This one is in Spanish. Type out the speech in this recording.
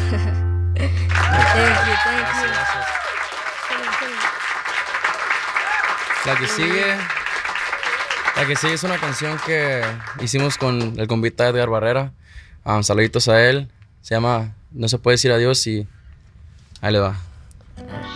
Thank you, thank Gracias, you. gracias. Come on. La que sigue, la que sigue es una canción que hicimos con el convita Edgar Barrera. Saluditos a él. Se llama No se puede decir adiós y ahí le va.